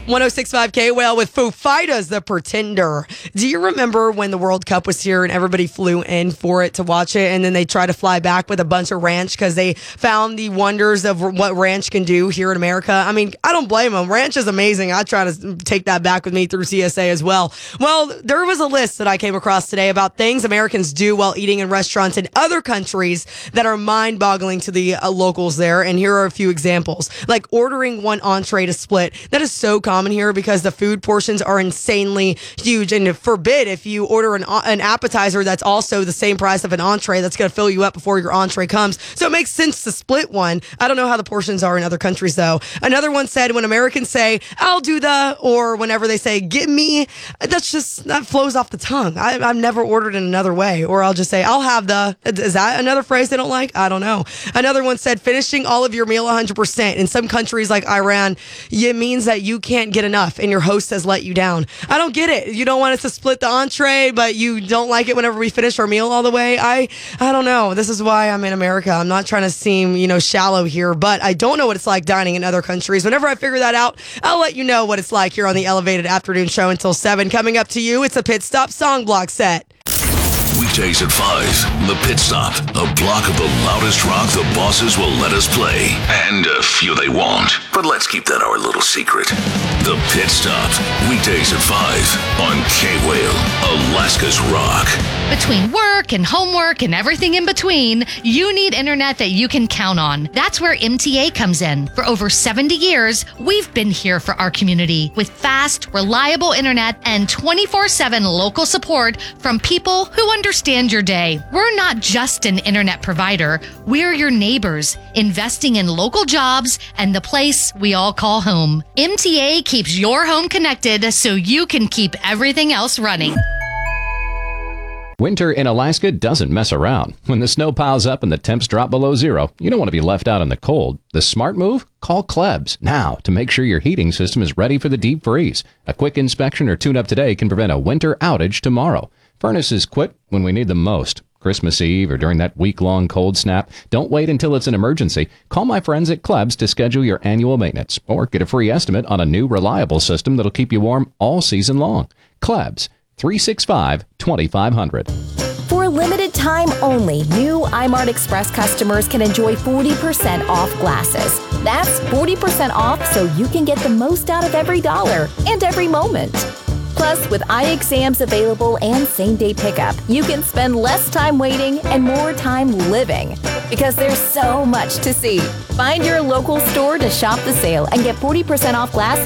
106.5 K-Whale with Foo Fighters, The Pretender. Do you remember when the World Cup was here and everybody flew in for it to watch it, and then they tried to fly back with a bunch of ranch because they found the wonders of what ranch can do here in America? I mean, I don't blame them. Ranch is amazing. I try to take that back with me through CSA as well. Well, there was a list that I came across today about things Americans do while eating in restaurants in other countries that are mind-boggling to the locals there, and here are a few examples. Like ordering one entree to split. That is so common here because the food portions are insanely huge, and forbid if you order an appetizer that's also the same price of an entree, that's going to fill you up before your entree comes. So it makes sense to split one. I don't know how the portions are in other countries though. Another one said when Americans say "I'll do the," or whenever they say "get me," that flows off the tongue. I've never ordered in another way. Or I'll just say "I'll have the." Is that another phrase they don't like? I don't know. Another one said finishing all of your meal 100%. In some countries like Iran, it means that you can't get enough and your host has let you down. I don't get it. You don't want us to split the entree, but you don't like it whenever we finish our meal all the way. I don't know. This is why I'm in America. I'm not trying to seem, shallow here, but I don't know what it's like dining in other countries. Whenever I figure that out, I'll let you know what it's like here on the Elevated Afternoon Show until 7. Coming up to you, it's a Pit Stop Song Block set. Weekdays at 5, The Pit Stop, a block of the loudest rock the bosses will let us play. And a few they won't. But let's keep that our little secret. The Pit Stop, weekdays at 5 on K-Whale, Alaska's Rock. Between work and homework and everything in between, you need internet that you can count on. That's where MTA comes in. For over 70 years, we've been here for our community with fast, reliable internet and 24/7 local support from people who understand your day. We're not just an internet provider. We're your neighbors, investing in local jobs and the place we all call home. MTA keeps your home connected so you can keep everything else running. Winter in Alaska doesn't mess around. When the snow piles up and the temps drop below zero, you don't want to be left out in the cold. The smart move? Call Klebs now to make sure your heating system is ready for the deep freeze. A quick inspection or tune-up today can prevent a winter outage tomorrow. Furnaces quit when we need them most. Christmas Eve or during that week-long cold snap, don't wait until it's an emergency. Call my friends at Klebs to schedule your annual maintenance or get a free estimate on a new reliable system that'll keep you warm all season long. Klebs, 365-2500. For a limited time only, new iMart Express customers can enjoy 40% off glasses. That's 40% off so you can get the most out of every dollar and every moment. Plus, with eye exams available and same-day pickup, you can spend less time waiting and more time living. Because there's so much to see. Find your local store to shop the sale and get 40% off glasses